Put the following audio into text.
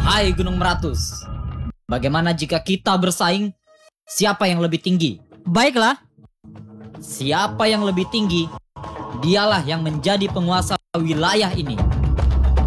Hai Gunung Meratus, bagaimana jika kita bersaing? Siapa yang lebih tinggi? Baiklah, Siapa yang lebih tinggi, dialah yang menjadi penguasa wilayah ini.